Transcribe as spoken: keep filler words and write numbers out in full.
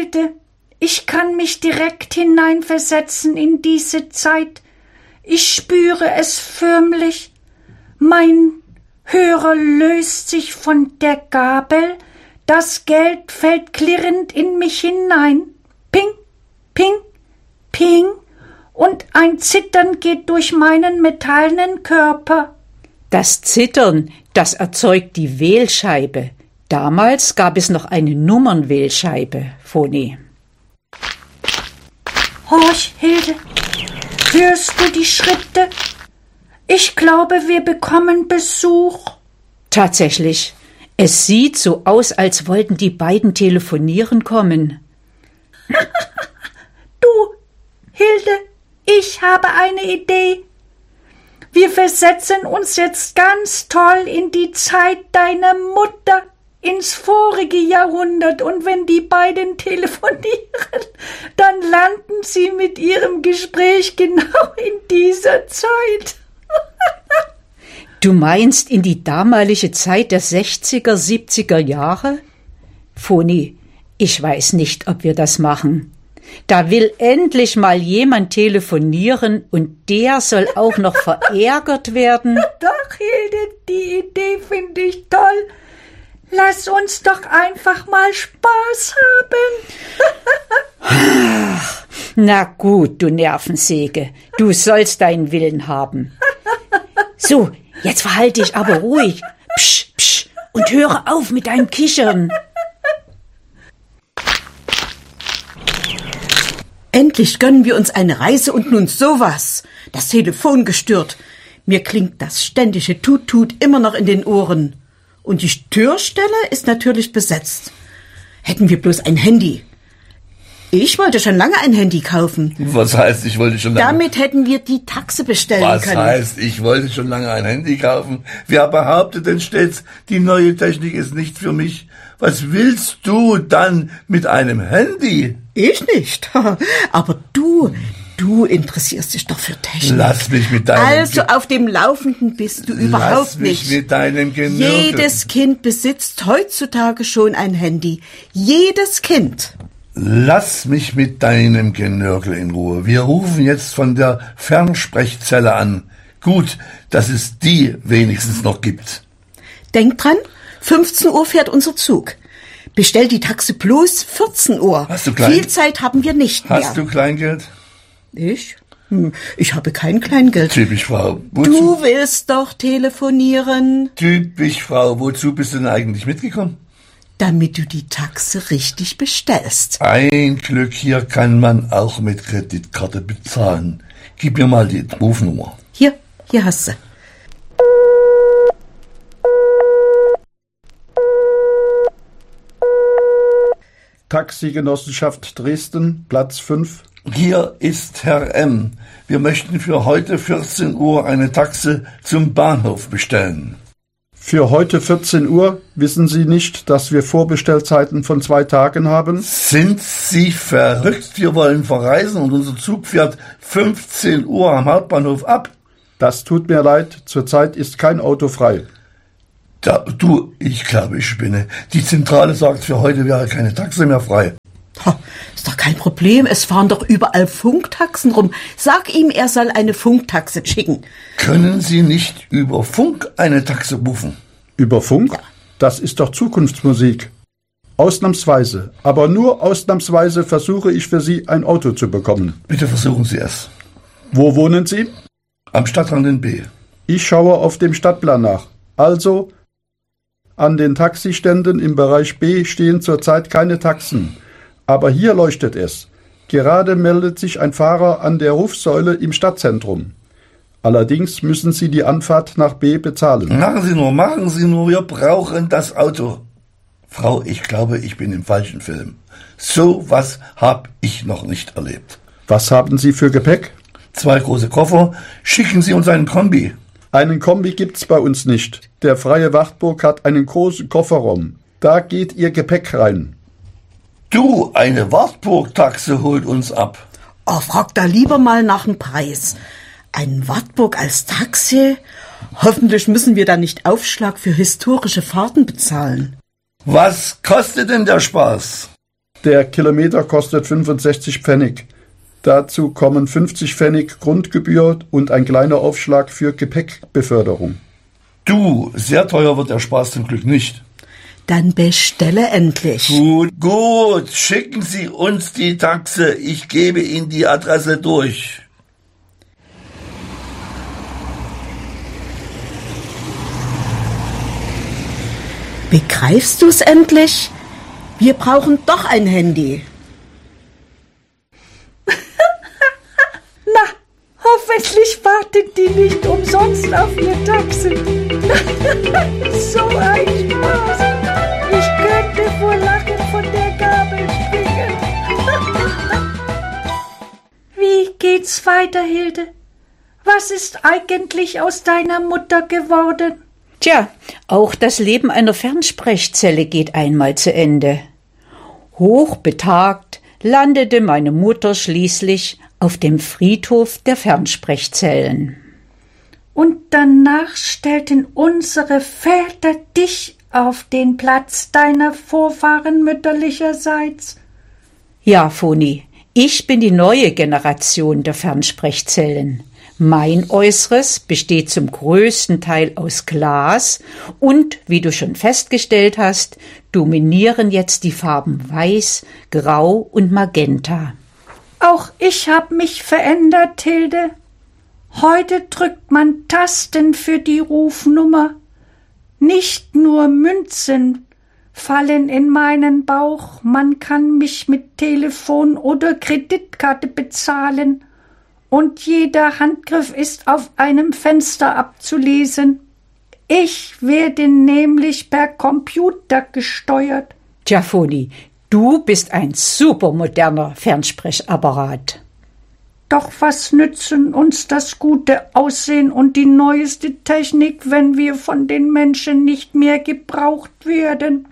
Hilde, ich kann mich direkt hineinversetzen in diese Zeit. Ich spüre es förmlich. Mein Hörer löst sich von der Gabel, das Geld fällt klirrend in mich hinein. Ping, ping, ping, und ein Zittern geht durch meinen metallenen Körper. Das Zittern, das erzeugt die Wählscheibe. Damals gab es noch eine Nummernwählscheibe, Phoni. Horch, Hilde, hörst du die Schritte? Ich glaube, wir bekommen Besuch. Tatsächlich, es sieht so aus, als wollten die beiden telefonieren kommen. Du, Hilde, ich habe eine Idee. Wir versetzen uns jetzt ganz toll in die Zeit deiner Mutter, ins vorige Jahrhundert, und wenn die beiden telefonieren, dann landen sie mit ihrem Gespräch genau in dieser Zeit. Du meinst in die damalige Zeit der sechziger, siebziger Jahre? Phoni, ich weiß nicht, ob wir das machen. Da will endlich mal jemand telefonieren und der soll auch noch verärgert werden. Doch, Hilde, die Idee finde ich toll. Lass uns doch einfach mal Spaß haben. Ach, na gut, du Nervensäge, du sollst deinen Willen haben. So, jetzt verhalte dich aber ruhig. Psch, psch, und höre auf mit deinem Kichern. Endlich gönnen wir uns eine Reise und nun sowas. Das Telefon gestört. Mir klingt das ständige Tut-Tut immer noch in den Ohren. Und die Türstelle ist natürlich besetzt. Hätten wir bloß ein Handy. Ich wollte schon lange ein Handy kaufen. Was heißt, ich wollte schon lange? Damit hätten wir die Taxe bestellen Was können. Was heißt, ich wollte schon lange ein Handy kaufen? Wer behauptet denn stets, die neue Technik ist nicht für mich? Was willst du dann mit einem Handy? Ich nicht. Aber du, du interessierst dich doch für Technik. Lass mich mit deinem... Also auf dem Laufenden bist du überhaupt Lass mich nicht. mit deinem Genörgel. Jedes Kind besitzt heutzutage schon ein Handy. Jedes Kind. Lass mich mit deinem Genörgel in Ruhe. Wir rufen jetzt von der Fernsprechzelle an. Gut, dass es die wenigstens noch gibt. Denk dran, fünfzehn Uhr fährt unser Zug. Bestell die Taxe bloß vierzehn Uhr. Hast du Klein- Viel Zeit haben wir nicht mehr. Hast du Kleingeld? Ich? Hm, ich habe kein Kleingeld. Typisch, Frau. Wozu? Du willst doch telefonieren. Typisch, Frau. Wozu bist du denn eigentlich mitgekommen? Damit du die Taxe richtig bestellst. Ein Glück, hier kann man auch mit Kreditkarte bezahlen. Gib mir mal die Rufnummer. Hier, hier hast du. Taxigenossenschaft Dresden, Platz fünf. Hier ist Herr M. Wir möchten für heute vierzehn Uhr eine Taxe zum Bahnhof bestellen. Für heute vierzehn Uhr? Wissen Sie nicht, dass wir Vorbestellzeiten von zwei Tagen haben? Sind Sie verrückt? Wir wollen verreisen und unser Zug fährt fünfzehn Uhr am Hauptbahnhof ab. Das tut mir leid, zurzeit ist kein Auto frei. Da, du, ich glaube, ich spinne. Die Zentrale sagt, für heute wäre keine Taxe mehr frei. Ha, ist doch kein Problem, es fahren doch überall Funktaxen rum. Sag ihm, er soll eine Funktaxe schicken. Können Sie nicht über Funk eine Taxe buchen? Über Funk? Ja. Das ist doch Zukunftsmusik. Ausnahmsweise, aber nur ausnahmsweise versuche ich für Sie ein Auto zu bekommen. Bitte versuchen Sie es. Wo wohnen Sie? Am Stadtrand in B. Ich schaue auf dem Stadtplan nach. Also, an den Taxiständen im Bereich B stehen zurzeit keine Taxen. Aber hier leuchtet es. Gerade meldet sich ein Fahrer an der Rufsäule im Stadtzentrum. Allerdings müssen Sie die Anfahrt nach B bezahlen. Machen Sie nur, machen Sie nur, wir brauchen das Auto. Frau, ich glaube, ich bin im falschen Film. So was hab ich noch nicht erlebt. Was haben Sie für Gepäck? Zwei große Koffer. Schicken Sie uns einen Kombi. Einen Kombi gibt's bei uns nicht. Der Freie Wartburg hat einen großen Kofferraum. Da geht Ihr Gepäck rein. Du, eine Wartburg-Taxe holt uns ab. Oh, frag da lieber mal nach dem Preis. Ein Wartburg als Taxi? Hoffentlich müssen wir da nicht Aufschlag für historische Fahrten bezahlen. Was kostet denn der Spaß? Der Kilometer kostet fünfundsechzig Pfennig. Dazu kommen fünfzig Pfennig Grundgebühr und ein kleiner Aufschlag für Gepäckbeförderung. Du, sehr teuer wird der Spaß zum Glück nicht. Dann bestelle endlich. Gut, gut, schicken Sie uns die Taxe. Ich gebe Ihnen die Adresse durch. Begreifst du's endlich? Wir brauchen doch ein Handy. Na, hoffentlich wartet die nicht umsonst auf ihr Taxi. So ein Spaß. Ich könnte vor Lachen von der Gabel springen. Wie geht's weiter, Hilde? Was ist eigentlich aus deiner Mutter geworden? Tja, auch das Leben einer Fernsprechzelle geht einmal zu Ende. Hochbetagt landete meine Mutter schließlich auf dem Friedhof der Fernsprechzellen. Und danach stellten unsere Väter dich auf den Platz deiner Vorfahren mütterlicherseits? Ja, Foni, ich bin die neue Generation der Fernsprechzellen. Mein Äußeres besteht zum größten Teil aus Glas und, wie du schon festgestellt hast, dominieren jetzt die Farben Weiß, Grau und Magenta. Auch ich hab mich verändert, Hilde. Heute drückt man Tasten für die Rufnummer. Nicht nur Münzen fallen in meinen Bauch, man kann mich mit Telefon oder Kreditkarte bezahlen. Und jeder Handgriff ist auf einem Fenster abzulesen. Ich werde nämlich per Computer gesteuert. Tja, Foni, du bist ein supermoderner Fernsprechapparat. Doch was nützen uns das gute Aussehen und die neueste Technik, wenn wir von den Menschen nicht mehr gebraucht werden?